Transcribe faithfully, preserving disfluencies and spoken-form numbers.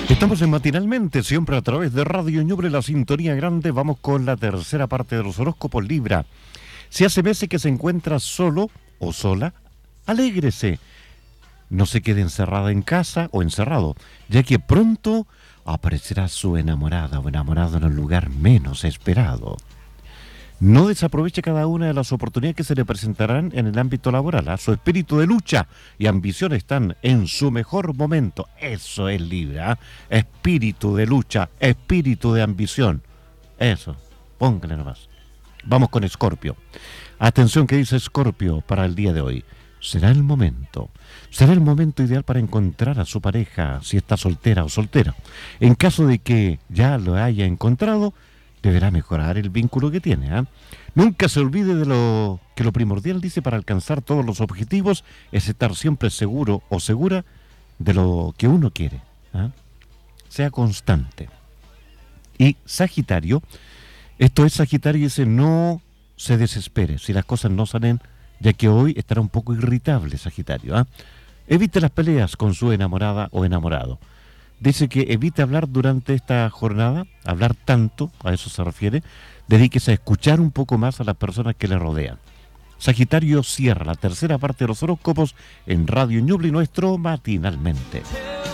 Estamos en Matinalmente, siempre a través de Radio Ñuble, la sintonía grande. Vamos con la tercera parte de los horóscopos Libra. Si hace meses que se encuentra solo o sola, alégrese. No se quede encerrada en casa o encerrado, ya que pronto aparecerá su enamorada o enamorado en un lugar menos esperado. No desaproveche cada una de las oportunidades que se le presentarán en el ámbito laboral. ¿eh? Su espíritu de lucha y ambición están en su mejor momento. Eso es Libra. ¿eh? Espíritu de lucha, espíritu de ambición. Eso, póngale nomás. Vamos con Escorpio. Atención que dice Escorpio para el día de hoy. Será el momento. Será el momento ideal para encontrar a su pareja, si está soltera o soltero. En caso de que ya lo haya encontrado, deberá mejorar el vínculo que tiene. ¿eh? Nunca se olvide de lo que lo primordial, dice, para alcanzar todos los objetivos es estar siempre seguro o segura de lo que uno quiere. ¿eh? Sea constante. Y Sagitario, esto es Sagitario, dice, no se desespere si las cosas no salen, ya que hoy estará un poco irritable Sagitario. ¿eh? Evite las peleas con su enamorada o enamorado. Dice que evite hablar durante esta jornada, hablar tanto, a eso se refiere, dedíquese a escuchar un poco más a las personas que le rodean. Sagitario cierra la tercera parte de los horóscopos en Radio Ñuble, nuestro Matinalmente.